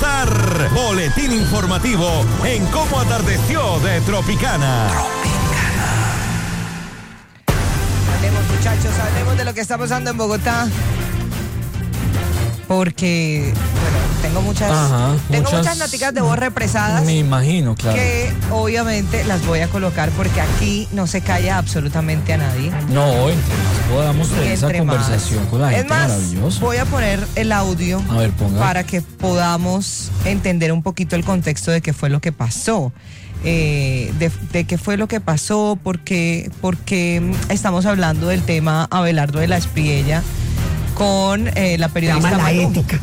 comenzar. Boletín informativo en Cómo atardeció de Tropicana. Hablemos, muchachos, hablemos de lo que está pasando en Bogotá. Porque, tengo muchas noticas de voz represadas. Me imagino, claro. Que obviamente las voy a colocar porque aquí no se calla absolutamente a nadie. No, entre más podamos tener esa conversación con la gente, maravilloso. Voy a poner el audio para que podamos entender un poquito el contexto de qué fue lo que pasó. De qué fue lo que pasó, porque estamos hablando del tema Abelardo de la Espriella con la periodista. Se llama la ética.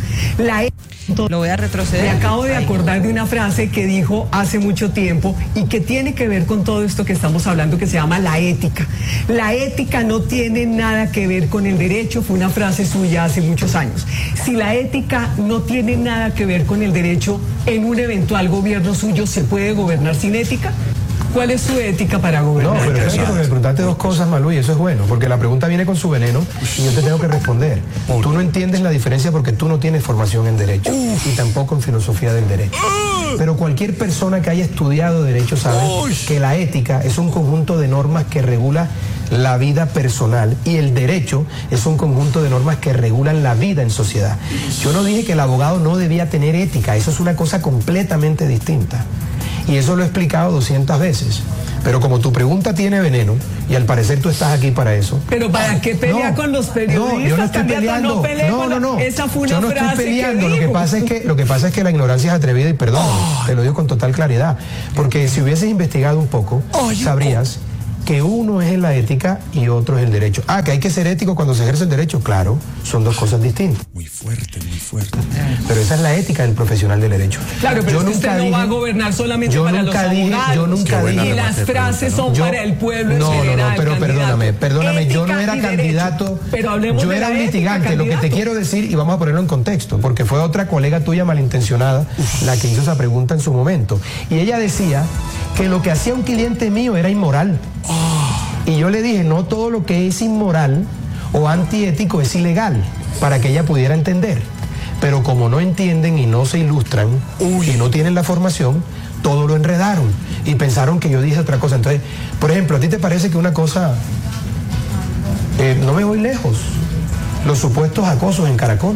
Lo voy a retroceder. Me acabo de acordar de una frase que dijo hace mucho tiempo y que tiene que ver con todo esto que estamos hablando, que se llama la ética. La ética no tiene nada que ver con el derecho, fue una frase suya hace muchos años. Si la ética no tiene nada que ver con el derecho, en un eventual gobierno suyo, ¿se puede gobernar sin ética? ¿Cuál es su ética para gobernar? No, pero eso porque me preguntaste dos cosas, Malú, y eso es bueno, porque la pregunta viene con su veneno y yo te tengo que responder. Tú no entiendes la diferencia porque tú no tienes formación en derecho y tampoco en filosofía del derecho. Pero cualquier persona que haya estudiado derecho sabe que la ética es un conjunto de normas que regula la vida personal y el derecho es un conjunto de normas que regulan la vida en sociedad. Yo no dije que el abogado no debía tener ética, eso es una cosa completamente distinta. Y eso lo he explicado 200 veces. Pero como tu pregunta tiene veneno, y al parecer tú estás aquí para eso. ¿Pero para qué pelea con los periodistas? No, yo no estoy peleando. No. Esa fue una yo no frase estoy peleando. Que lo que pasa es que la ignorancia es atrevida y perdón, te lo digo con total claridad. Porque si hubieses investigado un poco, sabrías que uno es en la ética y otro es el derecho. Que hay que ser ético cuando se ejerce el derecho, claro, son dos cosas distintas. Muy fuerte. Pero esa es la ética del profesional del derecho. Claro, pero usted no va a gobernar solamente para los abogados. Yo nunca dije. Y las frases son para el pueblo en general. No, pero perdóname, yo no era candidato, yo era un litigante. Lo que te quiero decir, y vamos a ponerlo en contexto, porque fue otra colega tuya malintencionada la que hizo esa pregunta en su momento. Y ella decía que lo que hacía un cliente mío era inmoral. Y yo le dije, no todo lo que es inmoral o antiético es ilegal, para que ella pudiera entender. Pero como no entienden y no se ilustran y no tienen la formación, todo lo enredaron y pensaron que yo dije otra cosa. Entonces, por ejemplo, ¿a ti te parece que una cosa, no me voy lejos, los supuestos acosos en Caracol?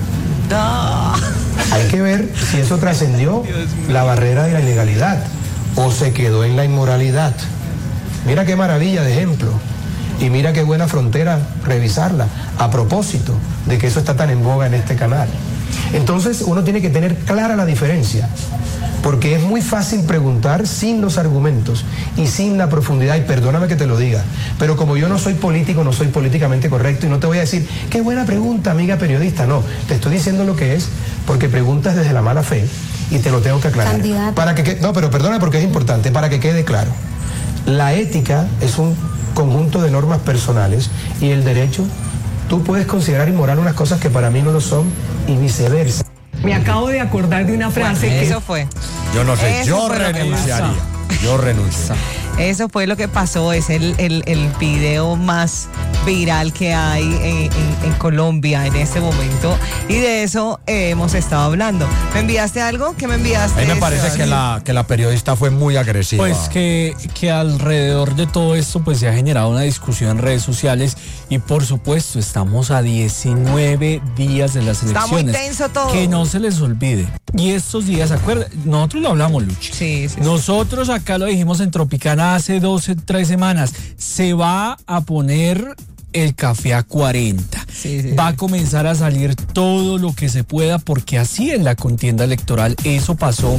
Hay que ver si eso trascendió la barrera de la ilegalidad o se quedó en la inmoralidad. Mira qué maravilla de ejemplo y mira qué buena frontera revisarla a propósito de que eso está tan en boga en este canal. Entonces uno tiene que tener clara la diferencia, porque es muy fácil preguntar sin los argumentos y sin la profundidad, y perdóname que te lo diga, pero como yo no soy político, no soy políticamente correcto y no te voy a decir, qué buena pregunta, amiga periodista, no, te estoy diciendo lo que es, porque preguntas desde la mala fe y te lo tengo que aclarar. No, pero perdona porque es importante, para que quede claro. La ética es un conjunto de normas personales y el derecho, tú puedes considerar inmoral unas cosas que para mí no lo son y viceversa. Me acabo de acordar de una frase que... Eso fue. Yo no sé, yo renunciaría. Yo renuncio. Eso fue lo que pasó, es el video más viral que hay en Colombia en este momento, y de eso hemos estado hablando. ¿Me enviaste algo? ¿Qué me enviaste? A mí me parece que la periodista fue muy agresiva. Pues que alrededor de todo esto pues se ha generado una discusión en redes sociales y por supuesto estamos a 19 días de las elecciones. Está muy tenso todo. Que no se les olvide. Y estos días, acuerdan, nosotros lo hablamos, Luchi. Sí. Nosotros acá lo dijimos en Tropicana hace 3 semanas. Se va a poner el café a 40. Sí. Va a comenzar a salir todo lo que se pueda, porque así en la contienda electoral eso pasó.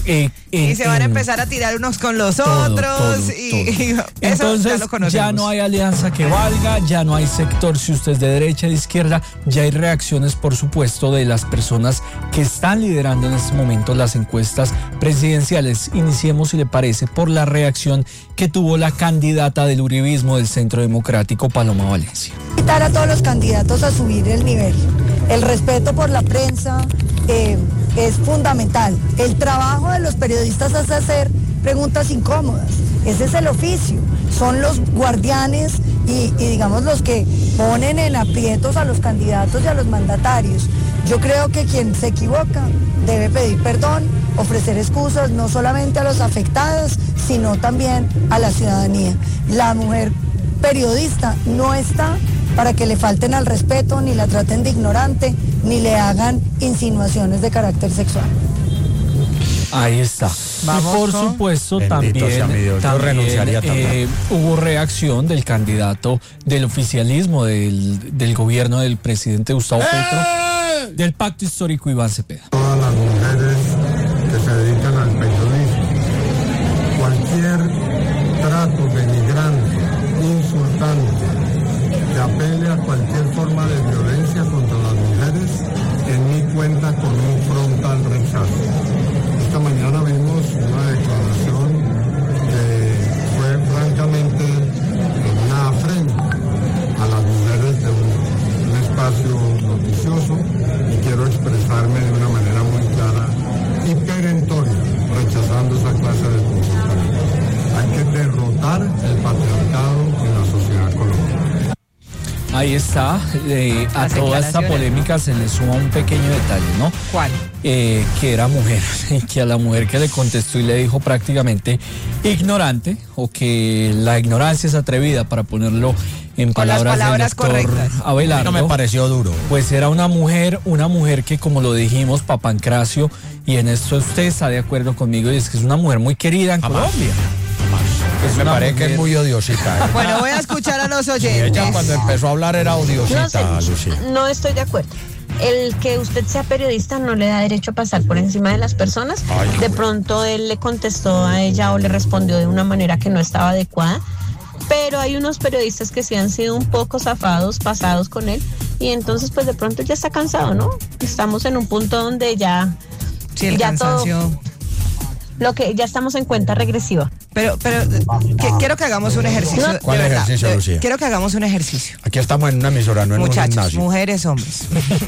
Y se van a empezar a tirar unos con los otros. Y entonces ya no hay alianza que valga, ya no hay sector, si usted es de derecha, de izquierda, ya hay reacciones, por supuesto, de las personas que están liderando en este momento las encuestas presidenciales. Iniciemos, si le parece, por la reacción que tuvo la candidata del uribismo del Centro Democrático, Paloma Valencia. Invitar a todos los candidatos a subir el nivel. El respeto por la prensa es fundamental. El trabajo de los periodistas es hacer preguntas incómodas. Ese es el oficio. Son los guardianes y digamos los que ponen en aprietos a los candidatos y a los mandatarios. Yo creo que quien se equivoca debe pedir perdón, ofrecer excusas no solamente a los afectados, sino también a la ciudadanía. La mujer periodista no está para que le falten al respeto, ni la traten de ignorante, ni le hagan insinuaciones de carácter sexual. Ahí está. Vamos, y por supuesto también hubo reacción del candidato del oficialismo del gobierno del presidente Gustavo Petro, del Pacto Histórico, Iván Cepeda. Todas las mujeres que se dedican al periodismo, cualquier trato denigrante, insultante, que apele a cualquier forma de violencia contra las mujeres, en mi cuenta con un frontal rechazo. Esta mañana vimos una declaración que fue francamente una afrenta a las mujeres de un espacio noticioso, y quiero expresarme de una manera muy clara y perentoria, rechazando esa clase de comportamiento. Hay que derrotar el patriarcado en la sociedad colombiana. Ahí está, a toda esta polémica se le suma un pequeño detalle, ¿no? ¿Cuál? Que era mujer, que a la mujer que le contestó y le dijo prácticamente ignorante, o que la ignorancia es atrevida, para ponerlo en palabras del doctor Abelardo. No me pareció duro. Pues era una mujer que, como lo dijimos, Papancracio, y en esto usted está de acuerdo conmigo, y es que es una mujer muy querida en Colombia. Me parece que es muy odiosita. Bueno, voy a escuchar a los oyentes. Ella cuando empezó a hablar era odiosita, Lucía. No estoy de acuerdo. El que usted sea periodista no le da derecho a pasar por encima de las personas. De pronto él le contestó a ella o le respondió de una manera que no estaba adecuada. Pero hay unos periodistas que sí han sido un poco zafados, pasados con él. Y entonces pues de pronto ya está cansado, ¿no? Estamos en un punto donde ya... Sí, el cansancio... ya estamos en cuenta regresiva. Pero quiero que hagamos un ejercicio. ¿Cuál ejercicio, Lucía? Quiero que hagamos un ejercicio. Aquí estamos en una emisora, no en un gimnasio. Muchachos, mujeres, hombres.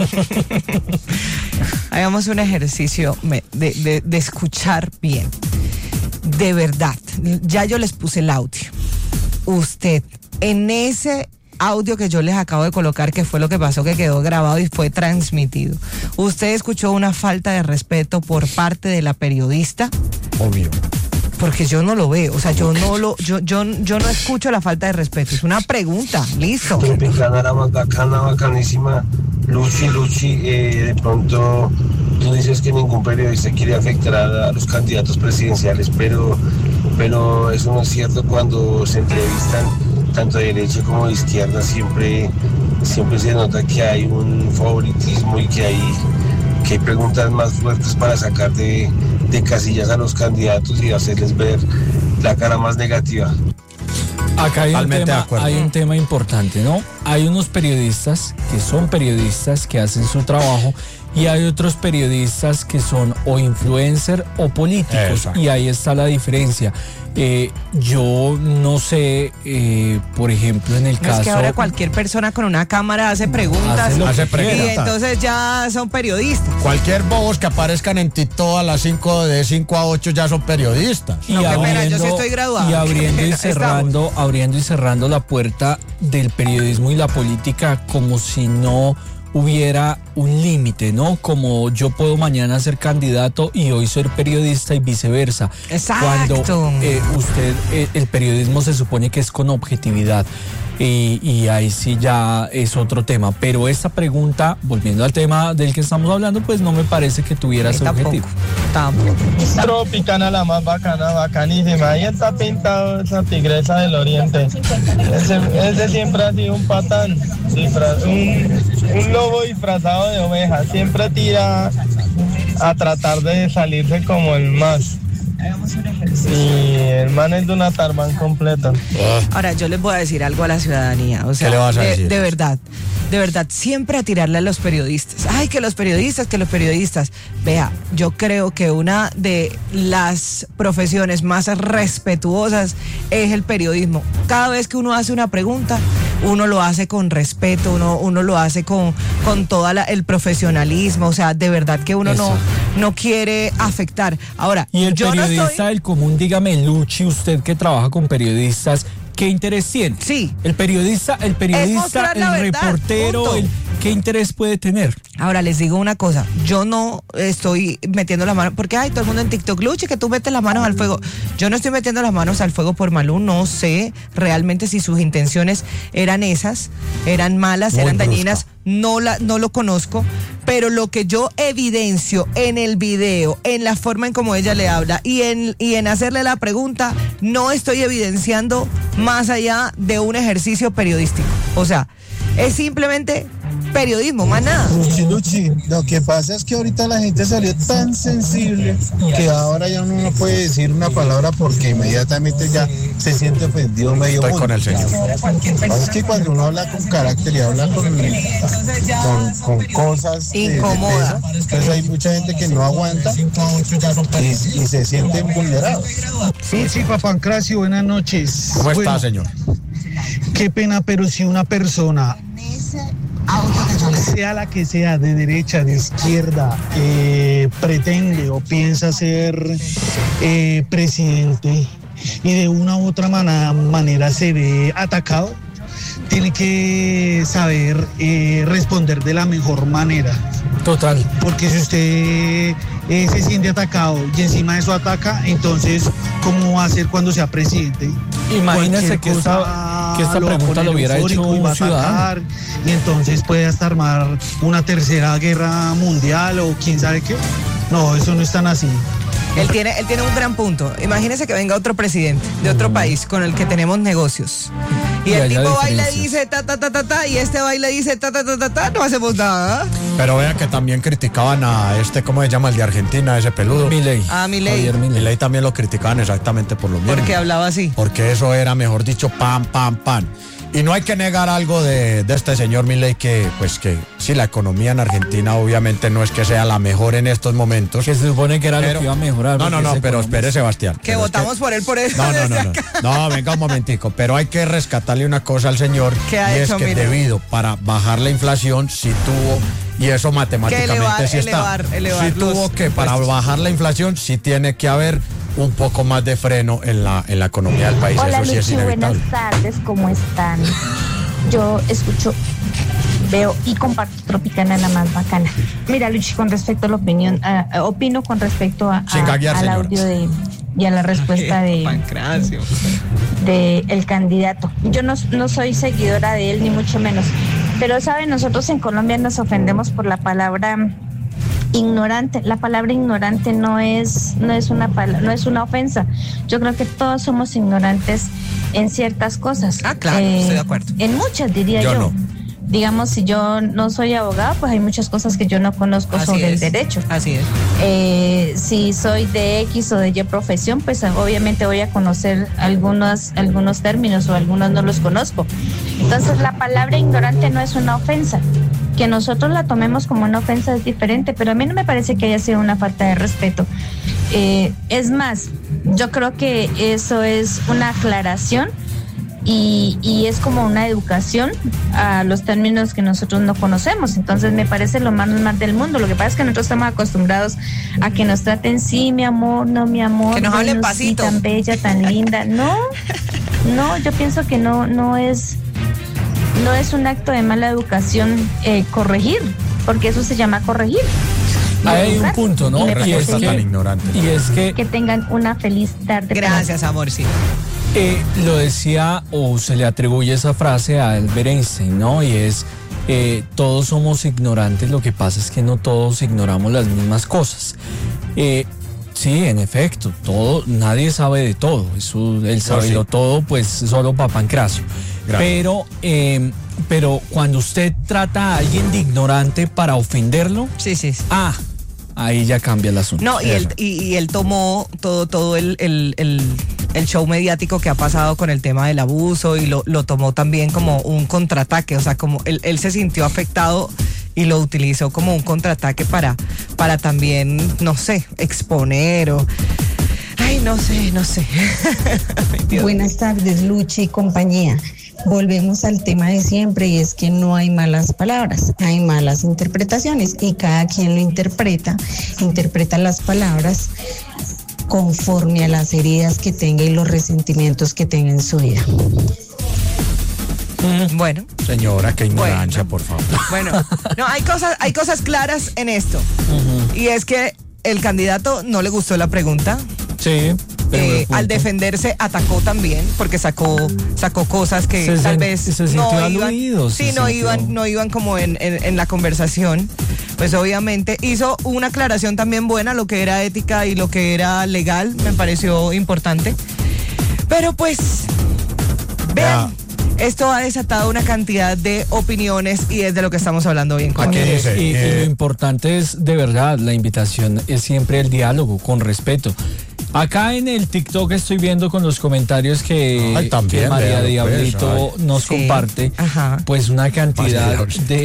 Hagamos un ejercicio de escuchar bien. De verdad, ya yo les puse el audio. Usted, en ese audio que yo les acabo de colocar, que fue lo que pasó, que quedó grabado y fue transmitido, ¿usted escuchó una falta de respeto por parte de la periodista? Obvio. Porque yo no lo veo, o sea, yo no escucho la falta de respeto. Es una pregunta, listo. Tropicana era más bacana, bacanísima. Luchi, de pronto tú dices que ningún periodista quiere afectar a los candidatos presidenciales, pero eso no es cierto. Cuando se entrevistan tanto de derecha como de izquierda, siempre se nota que hay un favoritismo y que hay preguntas más fuertes para sacar de casillas a los candidatos y hacerles ver la cara más negativa. Acá hay un tema importante, ¿no? Hay unos periodistas que son periodistas que hacen su trabajo, y hay otros periodistas que son o influencer o políticos. Exacto. Y ahí está la diferencia. Yo no sé, por ejemplo, en el caso... Es que ahora cualquier persona con una cámara hace preguntas, y entonces ya son periodistas. Cualquier bobos que aparezcan en TikTok a las 5 a 8 ya son periodistas. Y no, abriendo, yo sí estoy graduado. Y abriendo y cerrando la puerta del periodismo y la política, como si no hubiera un límite, ¿no? Como yo puedo mañana ser candidato y hoy ser periodista y viceversa. Exacto. Cuando el periodismo se supone que es con objetividad. Y ahí sí ya es otro tema. Pero esta pregunta, volviendo al tema del que estamos hablando, pues no me parece que tuviera ese objetivo. Tampoco. Tropicana, la más bacana, bacanísima. Ahí está pintado esa tigresa del oriente. Ese siempre ha sido un patán, un lobo disfrazado de oveja. Siempre tira a tratar de salirse como el más. Y el man es de una tarban completa. Ahora, yo les voy a decir algo a la ciudadanía. O sea, ¿qué le vas a decir? De verdad, siempre a tirarle a los periodistas. Ay, que los periodistas. Vea, yo creo que una de las profesiones más respetuosas es el periodismo. Cada vez que uno hace una pregunta, uno lo hace con respeto, uno lo hace con todo el profesionalismo. O sea, de verdad que uno no quiere afectar. Ahora, y el periodista del común, dígame, Luchi, usted que trabaja con periodistas, ¿qué interés tiene? Sí. El periodista, el reportero, ¿qué interés puede tener? Ahora les digo una cosa, yo no estoy metiendo las manos, porque todo el mundo en TikTok, Luchi, que tú metes las manos al fuego. Yo no estoy metiendo las manos al fuego por Malú, no sé realmente si sus intenciones eran esas, eran malas, eran dañinas, no lo conozco, pero lo que yo evidencio en el video, en la forma en cómo ella le habla y en hacerle la pregunta, no estoy evidenciando más allá de un ejercicio periodístico. O sea, es simplemente periodismo, más nada. Luchi, lo que pasa es que ahorita la gente salió tan sensible que ahora ya uno no puede decir una palabra porque inmediatamente ya se siente ofendido medio mundo. Con el señor. Es que cuando uno habla con carácter y habla con cosas incómodas, entonces hay mucha gente que no aguanta y se sienten vulnerados. Sí, Papancracio, buenas noches. ¿Cómo está, señor? Qué pena, pero si una persona, sea la que sea, de derecha, de izquierda, pretende o piensa ser presidente y de una u otra manera se ve atacado, tiene que saber responder de la mejor manera. Total. Porque si usted se siente atacado y encima de eso ataca, entonces, ¿cómo va a ser cuando sea presidente? Imagínese que esta pregunta lo hubiera hecho un ciudadano. Y entonces puede hasta armar una tercera guerra mundial o quién sabe qué. No, eso no es tan así. Él tiene un gran punto. Imagínese que venga otro presidente de otro país con el que tenemos negocios. Y el tipo va y le dice y este va y le dice no hacemos nada. Pero vean que también criticaban a ¿cómo se llama? El de Argentina, ese peludo. Milei. Milei. Milei también lo criticaban exactamente por lo mismo. Porque hablaba así. Porque eso era, mejor dicho, pan. Y no hay que negar algo de este señor Milei, que sí, la economía en Argentina obviamente no es que sea la mejor en estos momentos. Que se supone que era lo que iba a mejorar. No, pero espere, Sebastián. Que votamos por él por eso. No, venga un momentico. Pero hay que rescatarle una cosa al señor. ¿Qué ha hecho, que debido para bajar la inflación, sí tuvo, y eso matemáticamente sí está. Sí tuvo que, para bajar la inflación, sí tiene que haber un poco más de freno en la economía del país. Hola, eso sí, Luchi, es inevitable. buenas tardes, ¿cómo están? Yo escucho, veo y comparto Tropicana, la más bacana. Mira, Luchi, con respecto a la opinión, opino con respecto al audio y a la respuesta de el candidato. Yo no soy seguidora de él, ni mucho menos. Pero, ¿saben? Nosotros en Colombia nos ofendemos por la palabra ignorante. La palabra ignorante no es una ofensa. Yo creo que todos somos ignorantes en ciertas cosas. Claro, estoy de acuerdo. En muchas, diría yo. No. Digamos, si yo no soy abogada, pues hay muchas cosas que yo no conozco sobre el derecho. Así es. Si soy de X o de Y profesión, pues obviamente voy a conocer algunos términos o algunos no los conozco. Entonces, la palabra ignorante no es una ofensa. Que nosotros la tomemos como una ofensa es diferente, pero a mí no me parece que haya sido una falta de respeto. Es más, yo creo que eso es una aclaración y es como una educación a los términos que nosotros no conocemos. Entonces me parece lo más normal del mundo. Lo que pasa es que nosotros estamos acostumbrados a que nos traten, sí, mi amor, no, mi amor, que nos hablen pasito, sí, tan bella, tan linda. No, yo pienso que no es un acto de mala educación corregir, porque eso se llama corregir. Hay un punto, ¿no? Y es que tengan una feliz tarde. Gracias, amor, sí. Lo decía, o se le atribuye esa frase a Albert Einstein, ¿no? Y es, todos somos ignorantes, lo que pasa es que no todos ignoramos las mismas cosas. Sí, en efecto, nadie sabe de todo. El saberlo todo, pues solo Papancracio. Pero cuando usted trata a alguien de ignorante para ofenderlo, sí. Ahí ya cambia el asunto. No, y él tomó todo el show mediático que ha pasado con el tema del abuso y lo tomó también como un contraataque, o sea, como él se sintió afectado y lo utilizó como un contraataque para también, no sé, exponer o... Ay, no sé. Buenas tardes, Luchi y compañía. Volvemos al tema de siempre, y es que no hay malas palabras, hay malas interpretaciones, y cada quien lo interpreta las palabras conforme a las heridas que tenga y los resentimientos que tenga en su vida. Bueno. Señora, qué ignorancia, por favor. Bueno, no, hay cosas claras en esto. Y es que el candidato no le gustó la pregunta. Sí. Al defenderse atacó también, porque sacó cosas que tal vez no iban como en la conversación. Pues obviamente hizo una aclaración también buena, lo que era ética y lo que era legal, me pareció importante. Pero pues, vean, esto ha desatado una cantidad de opiniones y es de lo que estamos hablando hoy en Colombia. Y lo importante es, de verdad, la invitación es siempre el diálogo, con respeto. Acá en el TikTok estoy viendo con los comentarios que María Diablito nos comparte, pues una cantidad de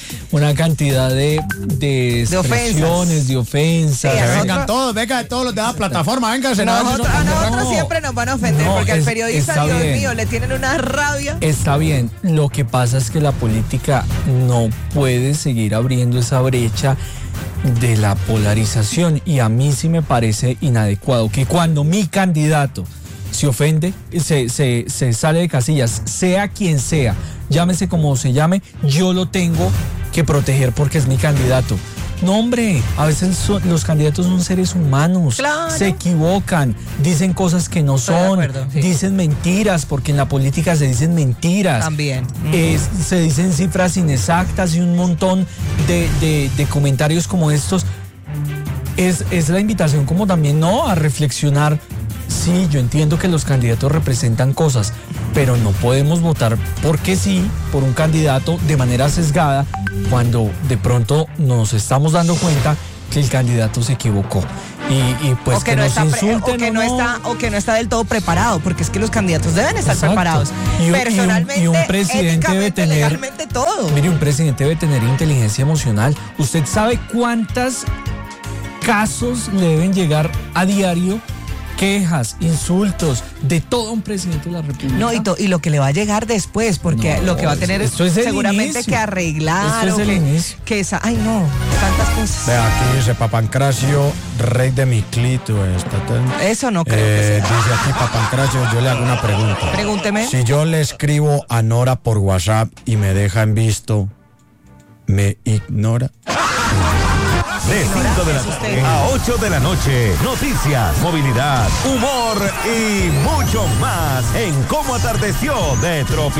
expresiones, de ofensas. Vengan todos los de la plataforma, vengan. Nosotros siempre nos van a ofender porque al periodista, Dios mío, le tienen una rabia. Está bien, lo que pasa es que la política no puede seguir abriendo esa brecha de la polarización, y a mí sí me parece inadecuado que cuando mi candidato se ofende, se sale de casillas, sea quien sea, llámese como se llame, yo lo tengo que proteger porque es mi candidato. No, hombre, a veces los candidatos son seres humanos, claro. Se equivocan, dicen cosas que no son, dicen mentiras, porque en la política se dicen mentiras. También. Se dicen cifras inexactas y un montón de comentarios como estos. Es la invitación como también, a reflexionar. Sí, yo entiendo que los candidatos representan cosas, pero no podemos votar porque sí, por un candidato de manera sesgada, cuando de pronto nos estamos dando cuenta que el candidato se equivocó. Y pues o que no está o que no está del todo preparado, porque es que los candidatos deben estar preparados. Personalmente, un presidente debe tener, legalmente, todo. Mire, un presidente debe tener inteligencia emocional. ¿Usted sabe cuántos casos le deben llegar a diario? Quejas, insultos de todo un presidente de la República. No, y lo que le va a llegar después, porque lo que va a tener seguramente que arreglar. Esto es el inicio. Tantas cosas. Ve, aquí dice Papancracio, rey de mi clítoris. Eso no creo que sea. Dice aquí Papancracio, yo le hago una pregunta. Pregúnteme. Si yo le escribo a Nora por WhatsApp y me deja en visto, ¿me ignora? De 5 de la tarde a 8 de la noche, noticias, movilidad, humor y mucho más en Cómo Atardeció de Tropical.